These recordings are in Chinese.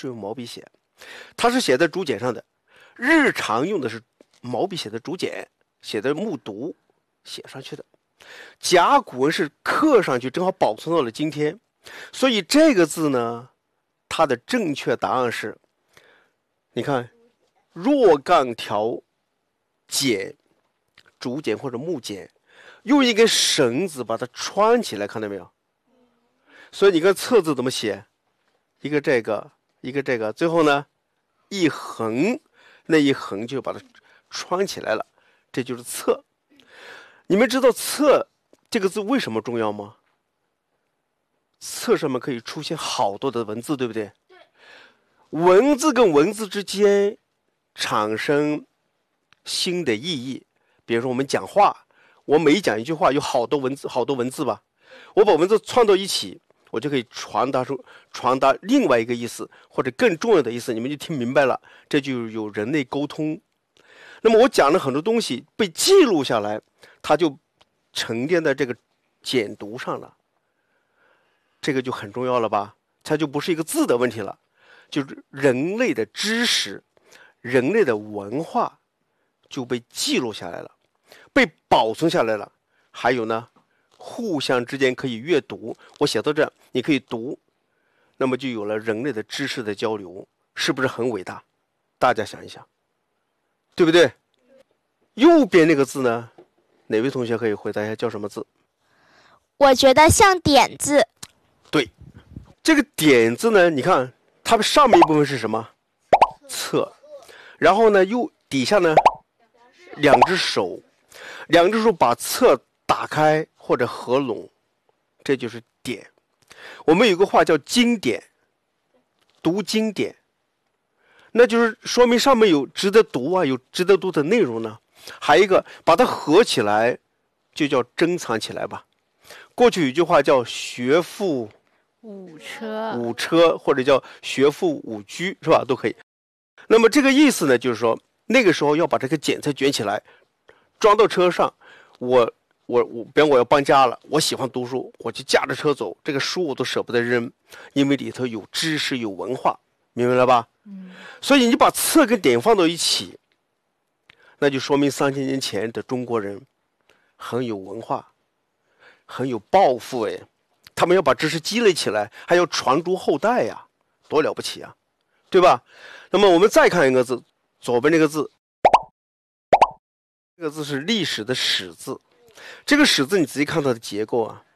是用毛笔写，它是写在竹简上的。日常用的是毛笔写的竹简，写的木牍写上去的。甲骨文是刻上去，正好保存到了今天。所以这个字呢，它的正确答案是，你看，若干条简，竹简或者木简，用一根绳子把它穿起来，看到没有？所以你看册字怎么写？一个这个，一个这个，最后呢，一横，那一横就把它穿起来了，这就是册。你们知道册这个字为什么重要吗？册上面可以出现好多的文字，对不对？对。文字跟文字之间产生新的意义。比如说我们讲话，我每讲一句话有好多文字吧，我把文字串到一起，我就可以传达另外一个意思，或者更重要的意思，你们就听明白了，这就有人类沟通。那么我讲了很多东西被记录下来，它就沉淀在这个简牍上了，这个就很重要了吧？它就不是一个字的问题了，就是人类的知识、人类的文化就被记录下来了，被保存下来了。还有呢，互相之间可以阅读，我写到这，你可以读，那么就有了人类的知识的交流，是不是很伟大？大家想一想，对不对？右边那个字呢，哪位同学可以回答一下叫什么字？ 我觉得像点字。 对，这个点字呢，你看它上面一部分是什么？册。然后呢，底下呢，两只手把册打开或者合拢，这就是点。我们有个话叫经典，读经典，那就是说明上面有值得读啊，有值得读的内容呢。还有一个把它合起来，就叫珍藏起来吧。过去有一句话叫学富五车， 或者叫学富五车，是吧？都可以。那么这个意思呢，就是说那个时候要把这个剪册卷起来，装到车上。比方我要搬家了，我喜欢读书，我就驾着车走，这个书我都舍不得扔，因为里头有知识有文化，明白了吧？所以你把册跟点放到一起，那就说明3000年前的中国人很有文化，很有抱负哎，他们要把知识积累起来，还要传诸后代呀，多了不起啊，对吧？那么我们再看一个字，左边这个字，这个字是历史的史字。这个史字你仔细看它的结构啊，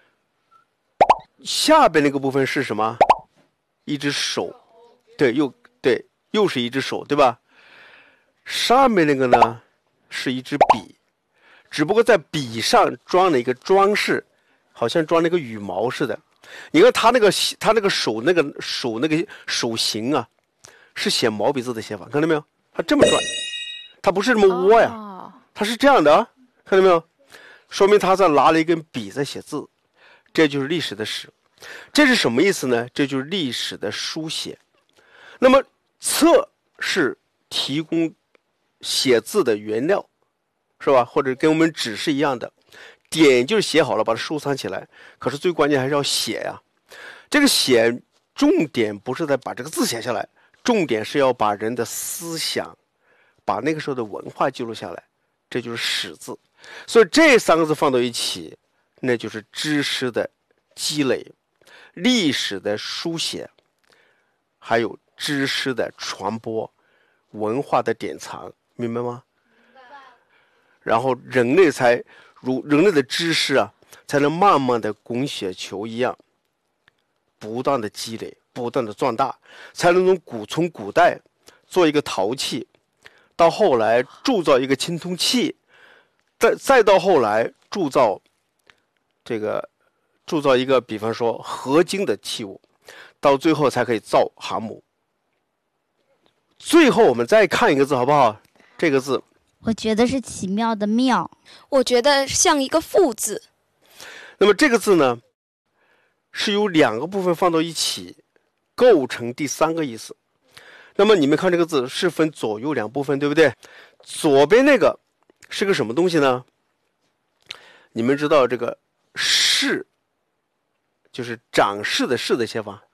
下边那个部分是什么？一只手，对，又是一只手，对吧？上面那个呢是一支笔，只不过在笔上装了一个装饰，好像装了一个羽毛似的。你看他那个手那个手型啊，是写毛笔字的写法，看到没有？他这么转，他不是这么窝呀，他是这样的啊，看到没有？说明他在拿了一根笔在写字，这就是历史的史。这是什么意思呢？这就是历史的书写。那么册是提供写字的原料，是吧？或者跟我们纸是一样的。点就是写好了，把它收藏起来。可是最关键还是要写呀。这个写重点不是在把这个字写下来，重点是要把人的思想，把那个时候的文化记录下来，这就是史字。所以这3个字放到一起，那就是知识的积累、历史的书写，还有知识的传播、文化的典藏，明白吗？然后人类的知识啊，才能慢慢的滚雪球一样，不断的积累，不断的壮大，才能从古代做一个陶器，到后来铸造一个青铜器，再到后来铸造一个比方说合金的器物，到最后才可以造航母。最后我们再看一个字好不好？这个字我觉得是奇妙的妙。 我觉得像一个富字。 那么这个字呢，是由2个部分放到一起构成第3个意思。那么你们看这个字是分左右2部分，对不对？左边那个是个什么东西呢？你们知道这个士就是长士的士的写法，